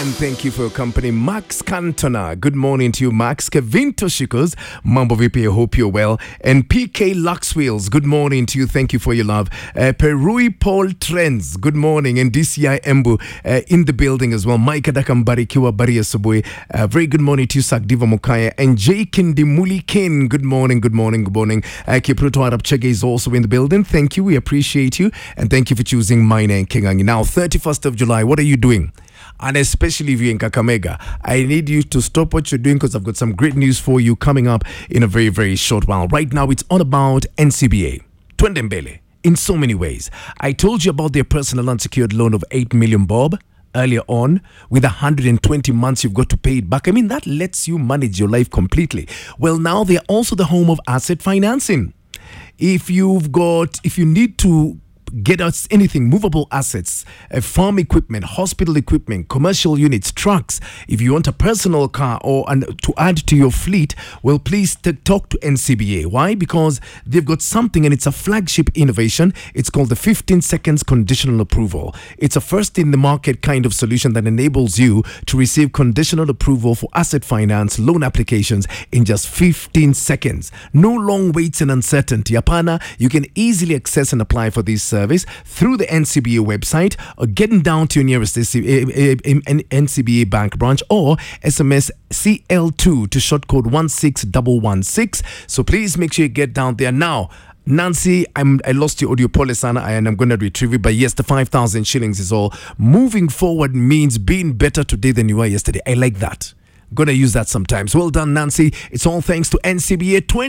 And thank you for your company, Max Cantona. Good morning to you, Max. Kevin Toshikos, Mambo VP, I hope you're well. And PK Lux Wheels, good morning to you. Thank you for your love. Perui Paul Trends, good morning. And DCI Embu in the building as well. Mike Adakambari Kiwa Baria Subwe, very good morning to you, Sakdiva Mukaya. And J. Kindimuli Kin, good morning, good morning, good morning. Kipruto Arab Chege is also in the building. Thank you, we appreciate you. And thank you for choosing my name, Kingangi. Now, 31st of July, what are you doing? And especially if you're in Kakamega, I need you to stop what you're doing because I've got some great news for you coming up in a very, very short while. Right now, it's all about NCBA, Twendembele, in so many ways. I told you about their personal unsecured loan of 8 million bob earlier on. With 120 months, you've got to pay it back. I mean, that lets you manage your life completely. Well, now they're also the home of asset financing. If you need to get us anything, movable assets, farm equipment, hospital equipment, commercial units, trucks. If you want a personal car or to add to your fleet, well, please talk to NCBA. Why? Because they've got something and it's a flagship innovation. It's called the 15 seconds conditional approval. It's a first in the market kind of solution that enables you to receive conditional approval for asset finance loan applications in just 15 seconds. No long waits and uncertainty. Apana, you can easily access and apply for this service through the NCBA website or getting down to your nearest NCBA bank branch or SMS CL2 to short code 16116. So please make sure you get down there now. Nancy, I lost your audio, Polisana, and I'm going to retrieve it. But yes, the 5,000 shillings is all. Moving forward means being better today than you were yesterday. I like that. Going to use that sometimes. Well done, Nancy. It's all thanks to NCBA 20.